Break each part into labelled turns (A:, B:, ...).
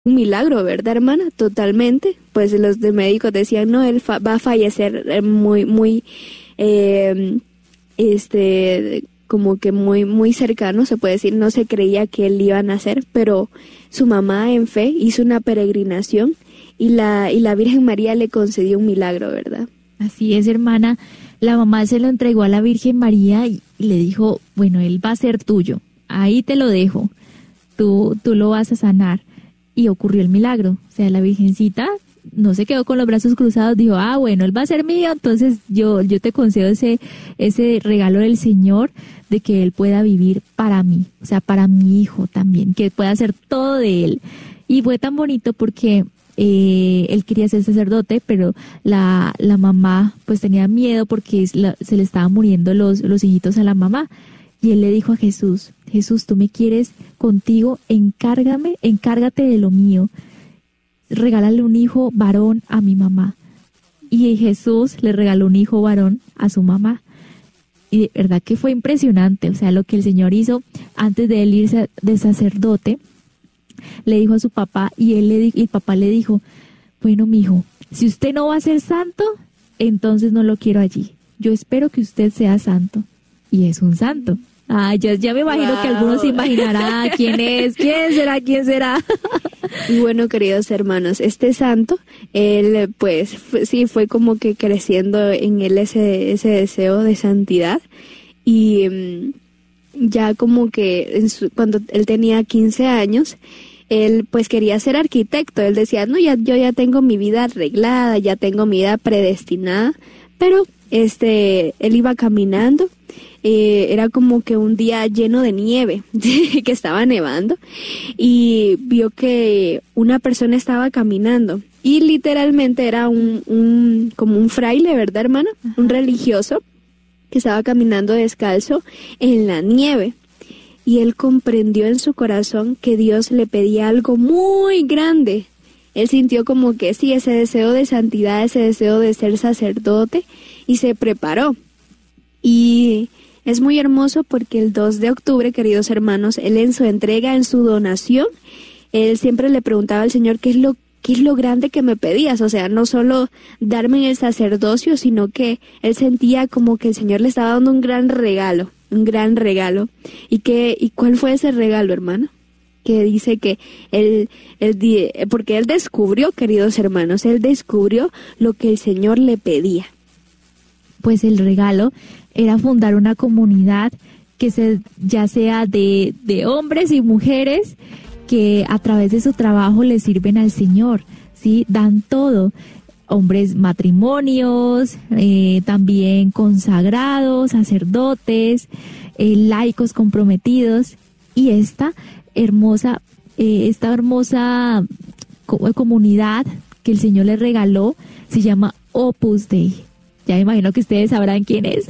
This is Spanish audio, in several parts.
A: un milagro, ¿verdad, hermana? Totalmente. Pues los de médicos decían, no, él va a fallecer muy, como que muy cercano, se puede decir. No se creía que él iba a nacer, pero su mamá en fe hizo una peregrinación y la Virgen María le concedió un milagro, ¿verdad?
B: Así es, hermana. La mamá se lo entregó a la Virgen María y le dijo, bueno, él va a ser tuyo. Ahí te lo dejo. Tú lo vas a sanar. Y ocurrió el milagro. O sea, la Virgencita no se quedó con los brazos cruzados, dijo, bueno, él va a ser mío, entonces yo te concedo ese regalo del Señor de que él pueda vivir para mí, o sea, para mi hijo también, que pueda hacer todo de él. Y fue tan bonito porque él quería ser sacerdote, pero la mamá pues tenía miedo porque se le estaban muriendo los hijitos a la mamá. Y él le dijo a Jesús, tú me quieres contigo, encárgate de lo mío. Regálale un hijo varón a mi mamá. Y Jesús le regaló un hijo varón a su mamá. Y de verdad que fue impresionante, o sea, lo que el Señor hizo antes de él irse de sacerdote, le dijo a su papá, y el papá le dijo, bueno, mijo, si usted no va a ser santo, entonces no lo quiero allí. Yo espero que usted sea santo. Y es un santo. Ya me imagino que algunos se imaginarán quién será.
A: Y bueno, queridos hermanos, este santo, él pues sí fue como que creciendo en él ese deseo de santidad. Y ya como que cuando él tenía 15 años, él pues quería ser arquitecto. Él decía, no, yo ya tengo mi vida arreglada, ya tengo mi vida predestinada. Pero él iba caminando. Era como que un día lleno de nieve, que estaba nevando, y vio que una persona estaba caminando, y literalmente era como un fraile, ¿verdad, hermana? Ajá. Un religioso que estaba caminando descalzo en la nieve, y él comprendió en su corazón que Dios le pedía algo muy grande. Él sintió como que sí, ese deseo de santidad, ese deseo de ser sacerdote, y se preparó. Y es muy hermoso porque el 2 de octubre, queridos hermanos, él en su entrega, en su donación, él siempre le preguntaba al Señor qué es lo grande que me pedías. O sea, no solo darme el sacerdocio, sino que él sentía como que el Señor le estaba dando un gran regalo. ¿Y cuál fue ese regalo, hermano? Que dice que porque él descubrió, queridos hermanos, él descubrió lo que el Señor le pedía.
B: Pues el regalo era fundar una comunidad ya sea de hombres y mujeres que a través de su trabajo le sirven al Señor, ¿sí? Dan todo. Hombres matrimonios, también consagrados, sacerdotes, laicos comprometidos. Y esta hermosa comunidad que el Señor le regaló se llama Opus Dei. Ya me imagino que ustedes sabrán quién es.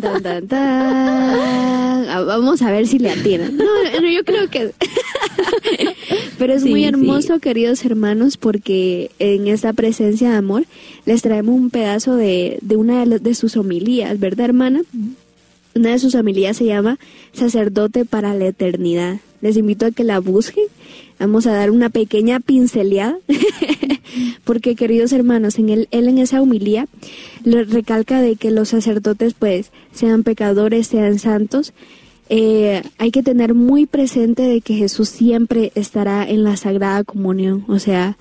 A: Vamos a ver si le atinan. No, yo creo que... Pero es muy hermoso, queridos hermanos, porque en esta presencia de amor les traemos un pedazo de una de sus homilías, ¿verdad, hermana? Una de sus homilías se llama Sacerdote para la Eternidad. Les invito a que la busquen. Vamos a dar una pequeña pinceleada. Porque, queridos hermanos, él en esa homilía le recalca de que los sacerdotes pues sean pecadores, sean santos. Hay que tener muy presente de que Jesús siempre estará en la Sagrada Comunión. O sea,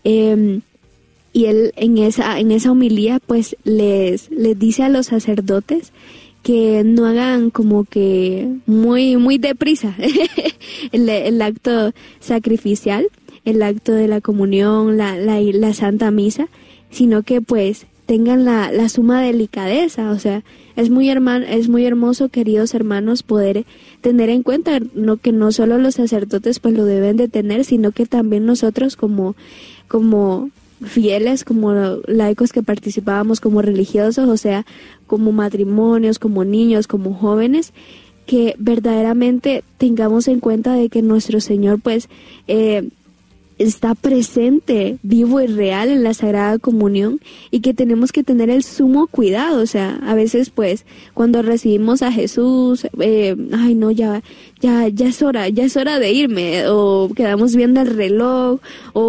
A: y él en esa homilía pues les dice a los sacerdotes que no hagan como que muy deprisa el acto sacrificial, el acto de la comunión, la Santa Misa, sino que pues tengan la suma delicadeza. O sea, es muy hermoso, queridos hermanos, poder tener en cuenta que no solo los sacerdotes pues lo deben de tener, sino que también nosotros como fieles, como laicos que participábamos, como religiosos, o sea, como matrimonios, como niños, como jóvenes, que verdaderamente tengamos en cuenta de que nuestro Señor pues está presente, vivo y real en la Sagrada Comunión, y que tenemos que tener el sumo cuidado. O sea, a veces pues cuando recibimos a Jesús, ay no, ya es hora de irme, o quedamos viendo el reloj, o